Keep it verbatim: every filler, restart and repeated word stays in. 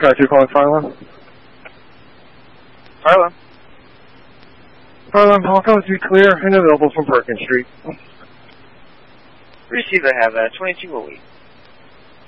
Car two calling Farland. Farland. Farland, Hong Kong to be clear and available from Perkins Street. Receive, I have uh, twenty-two oh eight.